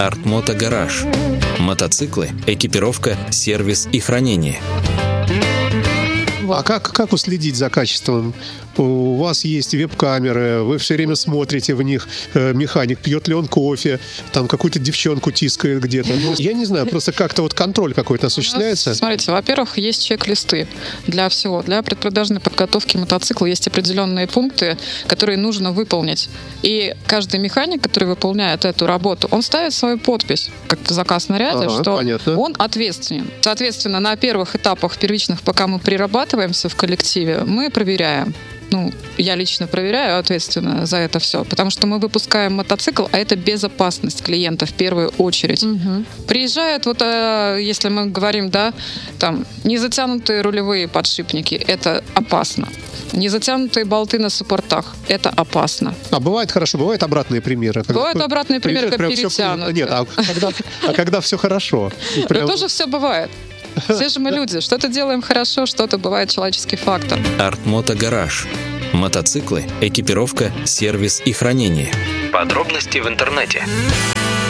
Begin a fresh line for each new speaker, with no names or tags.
Артмото Гараж. Мотоциклы, экипировка, сервис и хранение.
А как уследить за качеством? У вас есть веб-камеры, вы все время смотрите в них, механик, пьет ли он кофе, там какую-то девчонку тискает где-то. Я не знаю, просто как-то вот контроль какой-то осуществляется.
Смотрите, во-первых, есть чек-листы для всего. Для предпродажной подготовки мотоцикла есть определенные пункты, которые нужно выполнить. И каждый механик, который выполняет эту работу, он ставит свою подпись, как заказ наряда, что
понятно.
Он ответственен. Соответственно, на первых этапах первичных, пока мы прирабатываемся в коллективе, мы проверяем. Я лично проверяю ответственно за это все, потому что мы выпускаем мотоцикл, а это безопасность клиента в первую очередь.
Угу.
Приезжают, если мы говорим, там, незатянутые рулевые подшипники, это опасно. Незатянутые болты на суппортах, это опасно.
Бывает хорошо, бывают обратные примеры.
Бывают обратные примеры, как перетянут.
Нет, когда все хорошо.
Тоже все бывает. Все же мы люди. Что-то делаем хорошо, что-то бывает человеческий фактор.
Артмото Гараж. Мотоциклы, экипировка, сервис и хранение. Подробности в интернете.